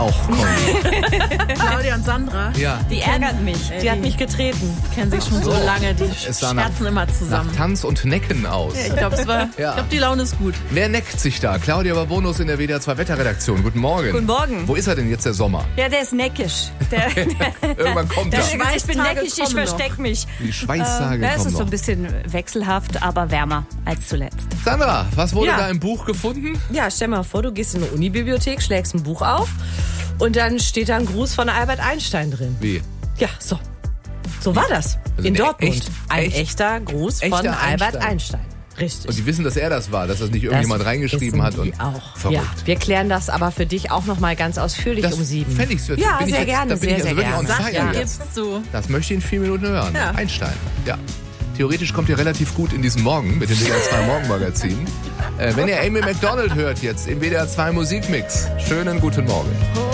auch kommen. Claudia und Sandra, Ja. Die ärgert mich. Die hat mich getreten. kennen sich schon so lange, die Es sah nach- scherzen immer zusammen. Nach Tanz und Necken aus. Ich glaube, die Laune ist gut. Wer neckt sich da? Claudia Babonus in der WDR 2 Wetterredaktion. Guten Morgen. Guten Morgen. Wo ist er denn jetzt, der Sommer? Ja, der ist neckisch. Irgendwann kommt er. Ich bin Schweißtage neckig, ich kommen noch. versteck mich. Die Schweißtage Es kommen ist so noch. ein bisschen wechselhaft, aber wärmer als zuletzt. Sandra, was wurde Ja. da im Buch gefunden? Ja, stell mal vor, du gehst in eine Unibibliothek, schlägst ein Buch auf und dann steht da ein Gruß von Albert Einstein drin. Wie? Ja, so. So war das. Also in ein Dortmund. Ein echt- echter Gruß echter von Albert Einstein. Einstein. Richtig. Und die wissen, dass er das war, dass das nicht irgendjemand Das reingeschrieben wissen hat. die Und auch. verrückt. Ja, wir klären das aber für dich auch noch mal ganz ausführlich Das um 7. fände ich so. Ja, bin ich sehr jetzt, gerne, da bin ich sehr, also sehr wirklich on gerne. fire Sachen jetzt. gibt's zu. Das möchte ich in 4 Minuten hören. Ja. Einstein, ja. Theoretisch kommt ihr relativ gut in diesen Morgen mit dem WDR 2 Morgenmagazin. Wenn ihr Amy McDonald hört jetzt im WDR 2 Musikmix, schönen guten Morgen.